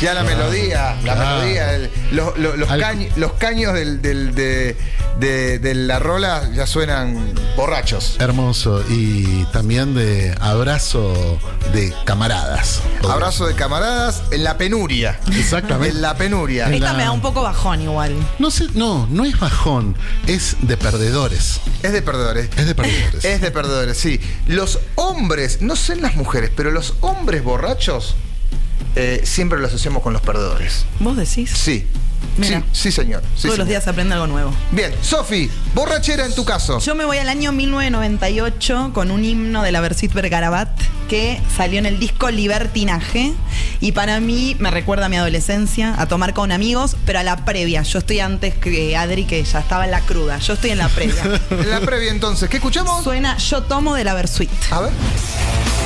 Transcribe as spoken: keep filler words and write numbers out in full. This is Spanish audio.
Ya la melodía, la Claro. melodía, el- los, los, los, Al- cañi- los caños del, del- de, de- de la rola ya suenan borrachos. Hermoso. Y también de abrazo de camaradas. Abrazo de camaradas en la penuria. Exactamente. En la penuria. En Esta la- me da un poco bajón igual. No sé, no, no es bajón, es de perdedores. Es de perdedores. Es de perdedores. Es de perdedores, sí. Los hombres, no sé en las mujeres, pero los hombres borrachos eh, siempre lo asociamos con los perdedores. ¿Vos decís? Sí. Mira. Sí, sí, señor. Sí, Todos los señor. días se aprende algo nuevo. Bien, Sofi, borrachera en tu caso. Yo me voy al año mil novecientos noventa y ocho con un himno de la Versuit Vergarabat que salió en el disco Libertinaje y para mí me recuerda a mi adolescencia, a tomar con amigos, pero a la previa. Yo estoy antes que Adri, que ya estaba en la cruda. Yo estoy en la previa. En la previa entonces, ¿qué escuchamos? Suena Yo Tomo de la Versuit. A ver.